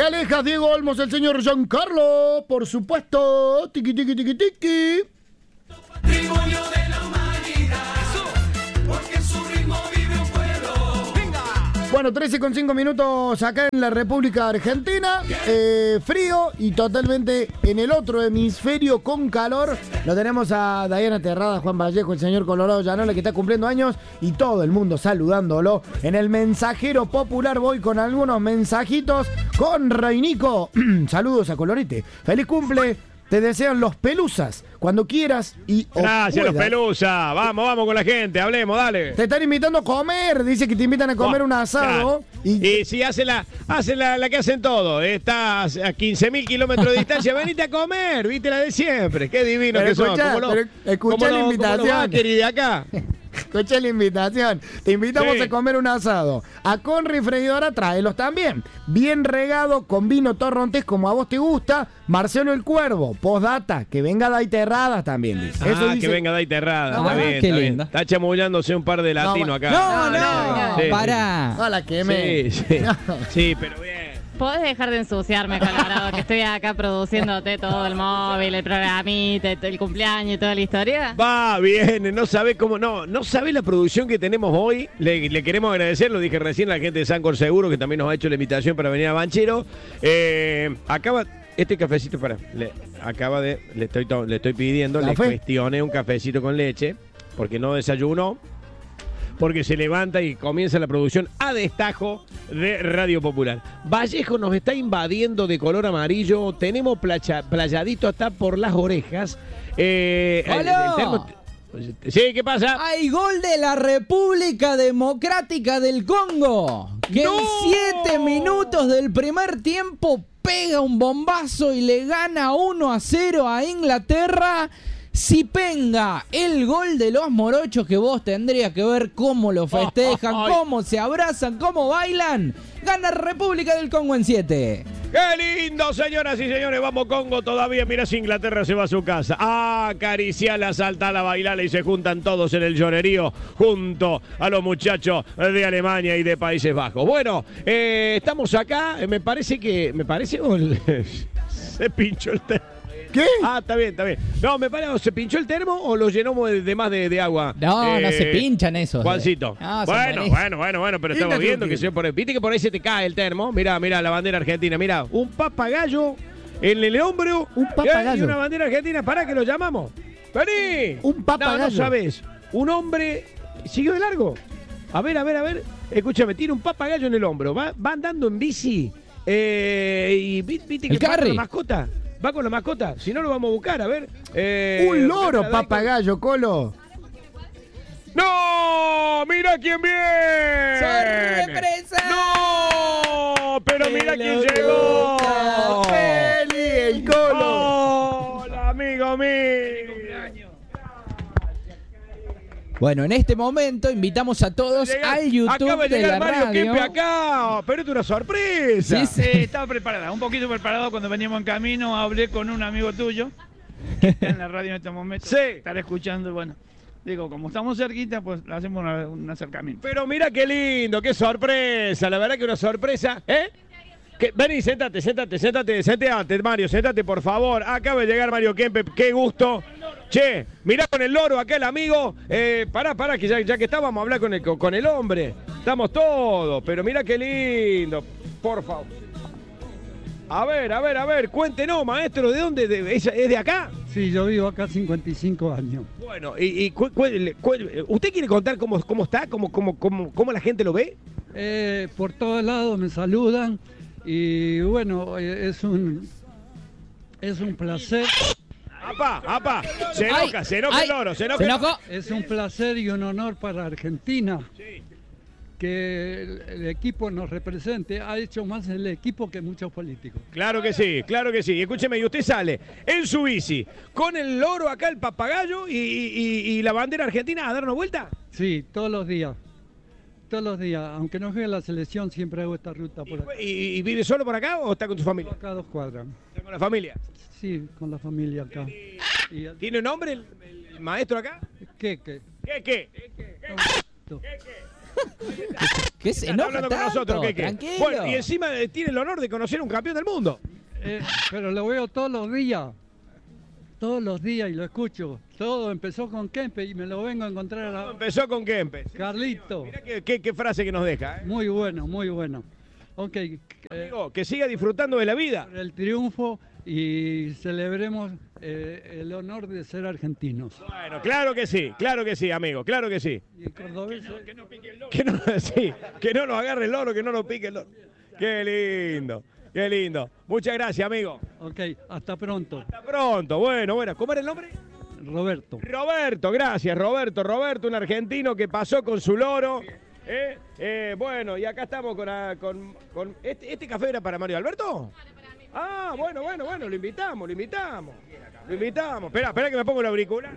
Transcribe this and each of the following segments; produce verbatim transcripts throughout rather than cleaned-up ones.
De Alejas, Diego Olmos, el señor Giancarlo, por supuesto. Tiki, tiki, tiki, tiki. Patrimonio de la humanidad. Eso, porque en su ritmo vive un pueblo. Venga. Bueno, trece con cinco minutos acá en la República Argentina. Eh, frío y totalmente en el otro hemisferio con calor. Lo tenemos a Diana Terrada, Juan Vallejo, el señor Colorado Llanola, que está cumpliendo años y todo el mundo saludándolo. En el mensajero popular voy con algunos mensajitos con Reinico. Saludos a Colorete. Feliz cumple. Te desean los Pelusas cuando quieras y Gracias, los Pelusas. Vamos, vamos con la gente, hablemos, dale. Te están invitando a comer. Dice que te invitan a comer oh, un asado. Y, y si hace la, hace la, la que hacen todo. Estás a quince mil kilómetros de distancia. Venite a comer, viste la de siempre. Qué divino pero que escucha, son. Pero escucha la lo, invitación. ¿Cómo lo va, querida, acá? Escucha la invitación. Te invitamos sí. a comer un asado. A Conri y Freidora, tráelos también. Bien regado, con vino torrontés como a vos te gusta. Marcelo el Cuervo, postdata, que venga Dai Terradas también. Dice. Ah, Eso que dice... venga Dai Terradas. No, está bien, qué está linda. bien. Está chamullándose un par de latinos no, acá. No, no, no, sí. pará. No la queme. Sí, sí. Sí, pero bien. ¿Podés dejar de ensuciarme, Colorado? Que estoy acá produciéndote todo el móvil, el programita, el cumpleaños y toda la historia. Va, bien, no sabe cómo, no, no sabe la producción que tenemos hoy. Le, le queremos agradecer, lo dije recién a la gente de Sancor Seguro, que también nos ha hecho la invitación para venir a Banchero. Eh, acaba, este cafecito, para, le, acaba de, le estoy, le estoy pidiendo, le cuestioné un cafecito con leche, porque no desayunó. Porque se levanta y comienza la producción a destajo de Radio Popular. Vallejo nos está invadiendo de color amarillo. Tenemos playa, playadito hasta por las orejas. Eh, el, el termo... Sí, ¿qué pasa? Hay gol de la República Democrática del Congo. Que ¡no! En siete minutos del primer tiempo pega un bombazo y le gana uno a cero a Inglaterra. Si penga el gol de los morochos, que vos tendrías que ver cómo lo festejan, oh, oh, oh. cómo se abrazan, cómo bailan. Gana República del Congo en siete. ¡Qué lindo, señoras y señores! Vamos, Congo todavía. Mirá si Inglaterra se va a su casa. Ah, acariciala, saltala, bailala y se juntan todos en el llorerío junto a los muchachos de Alemania y de Países Bajos. Bueno, eh, estamos acá. Me parece que... Me parece... Oh, se pinchó el termo. ¿Qué? Ah, está bien, está bien. No, me parece, ¿se pinchó el termo o lo llenó de, de más de, de agua? No, eh, no se pinchan esos. Juancito. No, bueno, bueno, bueno, bueno, pero estamos viendo que se por ahí. Viste que por ahí se te cae el termo. Mirá, mirá, la bandera argentina. Mirá, un papagayo en el hombro. Un papagayo. Y una bandera argentina. ¿Para que lo llamamos? ¡Vení! Un papagayo. No, no sabes. Un hombre siguió de largo. A ver, a ver, a ver. Escúchame, tiene un papagayo en el hombro. Va, va andando en bici. Eh, y viste que va con la mascota. Va con la mascota, si no lo vamos a buscar, a ver. Eh, un loro papagayo, Colo. ¡No! ¡Mira quién viene! ¡Sorpresa! ¡No! ¡Pero mira quién llegó! ¡Feli, el Colo! ¡Hola, amigo mío! Bueno, en este momento invitamos a todos llegar, al YouTube acaba de, de la Mario radio. Kempe acá, pero es una sorpresa. Sí, sí, estaba preparada, un poquito preparado. Cuando veníamos en camino hablé con un amigo tuyo que está en la radio en este momento. Sí. Estará escuchando, bueno. Digo, como estamos cerquita, pues le hacemos una, un acercamiento. Pero mira qué lindo, qué sorpresa, la verdad que una sorpresa, ¿eh? Que, vení, sentate, sentate, sentate, sentate, Mario, sentate, por favor. Acaba de llegar Mario Kempe, qué gusto. Che, mirá con el loro acá el amigo. Eh, pará, pará, que ya, ya que estábamos a hablar con el, con el hombre. Estamos todos, pero mirá qué lindo. Por favor. A ver, a ver, a ver, cuéntenos, maestro, ¿de dónde? De, ¿es, ¿Es de acá? Sí, yo vivo acá cincuenta y cinco años. Bueno, y, y cu, cu, cu, ¿usted quiere contar cómo, cómo está? ¿Cómo, cómo, cómo, cómo la gente lo ve? Eh, por todos lados me saludan. Y bueno, es un es un placer. ¡Apa, apa! Se enoja, ay, se enoja ay, el loro, se enoja. Se es un placer y un honor para Argentina sí. que el, el equipo nos represente. Ha hecho más el equipo que muchos políticos. Claro que sí, claro que sí. Y escúcheme, y usted sale en su bici con el loro acá, el papagayo y, y, y la bandera argentina a darnos vuelta. Sí, todos los días. Todos los días, aunque no juegue la selección, siempre hago esta ruta por acá. ¿Y, y vive solo por acá o está con tu familia? Acá a dos cuadras. ¿Está con la familia? Sí, con la familia acá. ¿Y el... ¿Tiene nombre el, el maestro acá? ¿Qué, qué? ¿Qué, qué? ¿Qué, qué? ¿Qué, qué? ¿Qué se Está enoja hablando con tanto? nosotros, Keke. Tranquilo. Bueno, y encima eh, tiene el honor de conocer a un campeón del mundo. Eh, pero lo veo todos los días. Todos los días y lo escucho. Todo empezó con Kempe y me lo vengo a encontrar a Empezó con Kempes. Carlito. Mirá qué, qué- qué frase que nos deja. ¿eh? Muy bueno, muy bueno. Ok, eh, Amigo, que siga disfrutando de la vida. por el triunfo y celebremos eh, el honor de ser argentinos. Bueno, claro que sí, claro que sí, amigo, claro que sí. Y cordobeses, Que no, sí, que no nos agarre el loro, que no nos pique el loro. Qué lindo, qué lindo. Muchas gracias, amigo. ok, hasta pronto. Hasta pronto. Bueno, bueno, ¿cómo era el nombre? Roberto. Roberto, gracias, Roberto. Roberto, un argentino que pasó con su loro. ¿eh? Eh, bueno, y acá estamos con... ah, con, con- ¿este, ¿Este café era para Mario Alberto? Ah, bueno, bueno, bueno, lo invitamos, lo invitamos. Lo invitamos. Espera, espera que me pongo el auricular.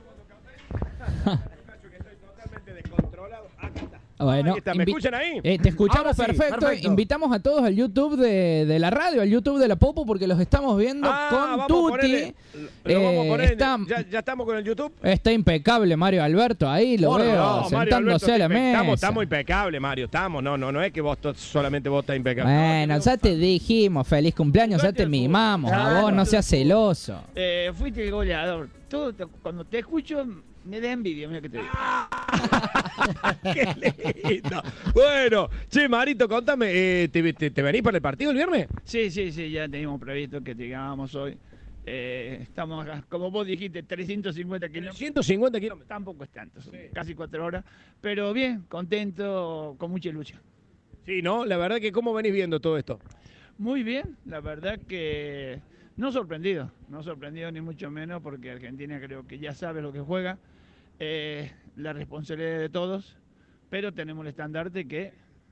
Totalmente descontrolado. Acá está. Bueno, Ahí está. ¿Me invi- escuchan ahí? Eh, te escuchamos Ahora sí, perfecto. perfecto. Invitamos a todos al YouTube de, de la radio, al YouTube de la Popo, porque los estamos viendo Ah, con vamos a Tuti. ponerle- lo vamos a Eh, poner. está, ya, ya estamos con el YouTube. está impecable Mario Alberto ahí, lo Por veo favor, Mario sentándose Alberto, a la impe- mesa. Estamos, estamos impecables, Mario. Estamos, no, no, no es que vos to- solamente vos estás impecable. Bueno, ya te dijimos, feliz cumpleaños, ya te mimamos, a vos no seas celoso. Eh, fuiste el goleador. Todo te- cuando te escucho, me da envidia, mira que te digo. Qué lindo. Bueno, che, Marito, contame, eh, ¿te, te, te venís para el partido el viernes? Sí, sí, sí, ya teníamos previsto que llegábamos hoy. Eh, estamos acá, como vos dijiste, trescientos cincuenta kilómetros. ciento cincuenta kilómetros. Tampoco es tanto, son casi cuatro horas. Pero bien, contento, con mucha lucha. Sí, ¿no? La verdad que ¿cómo venís viendo todo esto? Muy bien, la verdad que no sorprendido, no sorprendido ni mucho menos porque Argentina creo que ya sabe lo que juega, eh, la responsabilidad de todos, pero tenemos el estandarte que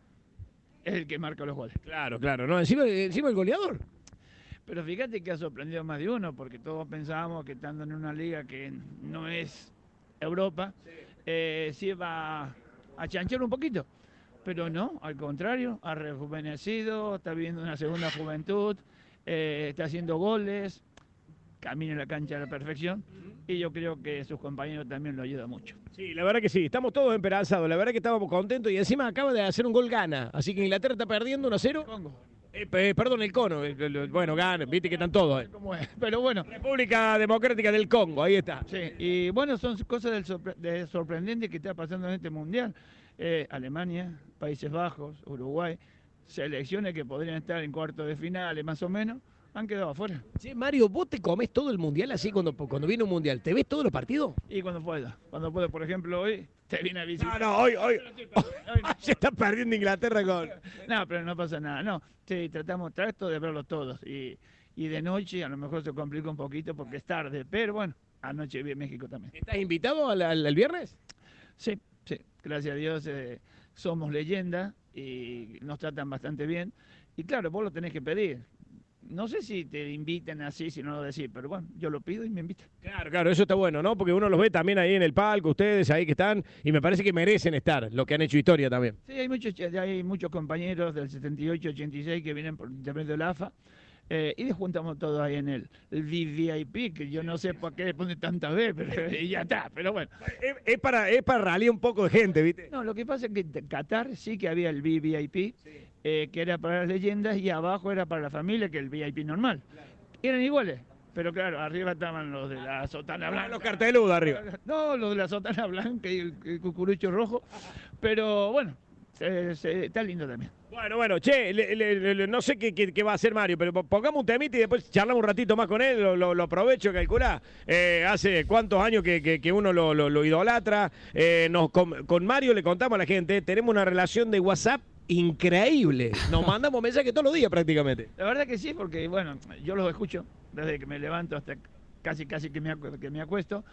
es el que marca los goles. Claro, claro, ¿no? Encima, encima el goleador. Pero fíjate que ha sorprendido a más de uno, porque todos pensábamos que estando en una liga que no es Europa, eh, se iba a, a chanchar un poquito. Pero no, al contrario, ha rejuvenecido, está viviendo una segunda juventud, eh, está haciendo goles, camina en la cancha a la perfección, y yo creo que sus compañeros también lo ayudan mucho. Sí, la verdad que sí, estamos todos esperanzados, la verdad que estábamos contentos y encima acaba de hacer un gol gana, así que Inglaterra está perdiendo uno a cero. Congo, Eh, pe- perdón, el cono, eh, el- el- bueno, gana, viste que están todos. eh. ¿cómo es? Pero bueno, República Democrática del Congo, ahí está. sí, y bueno, son cosas del sorpre- de sorprendentes que está pasando en este mundial. Eh, Alemania, Países Bajos, Uruguay, selecciones que podrían estar en cuartos de finales más o menos, han quedado afuera. Che, Mario, ¿vos te comés todo el mundial así cuando, cuando viene un mundial? ¿Te ves todos los partidos? Y cuando pueda, cuando pueda, por ejemplo, hoy te viene a No, visitar. no, hoy, hoy, hoy se está perdiendo Inglaterra con... No, pero no pasa nada, no. Sí, tratamos, trato de verlos todos. Y, y de noche a lo mejor se complica un poquito porque es tarde, pero bueno, anoche vi en México también. ¿Estás invitado al, al- al viernes? Sí, sí, gracias a Dios eh, somos leyenda y nos tratan bastante bien. Y claro, vos lo tenés que pedir. No sé si te inviten así, si no lo decís, pero bueno, yo lo pido y me invitan. Claro, claro, eso está bueno, ¿no? Porque uno los ve también ahí en el palco, ustedes ahí que están, y me parece que merecen estar, los que han hecho historia también. Sí, hay muchos, hay muchos compañeros del setenta y ocho, ochenta y seis que vienen por intermedio de la A F A. Eh, y les juntamos todos ahí en el, el V I P, que yo no sé por qué le pone tantas veces, pero y ya está, pero bueno. Es, es para, es para ralliar un poco de gente, ¿viste? No, lo que pasa es que en Qatar sí que había el V I P, eh, que era para las leyendas, y abajo era para la familia, que el V I P normal. Eran iguales, pero claro, arriba estaban los de la sotana blanca. Los carteludos arriba. No, los de la sotana blanca y el, el cucurucho rojo, pero bueno, se- se- está lindo también. Bueno, bueno, che, le- le- le- no sé qué, qué- qué va a hacer Mario, pero pongamos un temita y después charlamos un ratito más con él, lo, lo- lo aprovecho, calculá. Eh, hace cuántos años que, que- que uno lo, lo- lo idolatra. Eh, nos, con, con Mario le contamos a la gente, tenemos una relación de WhatsApp increíble. Nos mandamos mensajes todos los días prácticamente. La verdad que sí, porque bueno, yo los escucho desde que me levanto hasta casi casi que me, acu- que me acuesto,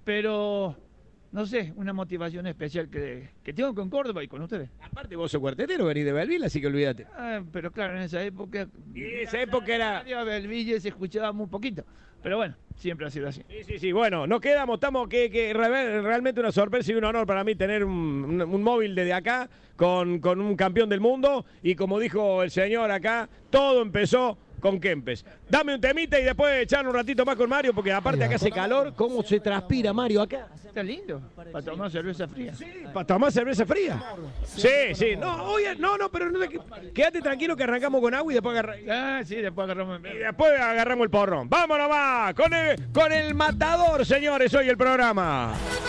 pero no sé, una motivación especial que, que tengo con Córdoba y con ustedes. Aparte vos sos cuartetero, venís de Belville, así que olvídate. Ah, pero claro, en esa época... Y en esa época era... Radio Belville se escuchaba muy poquito, pero bueno, siempre ha sido así. Sí, sí, sí, bueno, nos quedamos, estamos que, que re- realmente una sorpresa y un honor para mí tener un, un- un móvil desde acá con, con un campeón del mundo y como dijo el señor acá, todo empezó con Kempes. Dame un temita y después echar un ratito más con Mario, porque aparte acá hace calor. ¿Cómo se transpira, Mario, acá? Está lindo, para tomar cerveza fría. ¿Para tomar cerveza fría? Sí, sí. No, oye, no, no, pero no te- quédate tranquilo que arrancamos con agua y después agarramos. Ah, sí, después agarramos Y después agarramos el porrón. ¡Vámonos más! Con el, con el matador, señores, hoy el programa.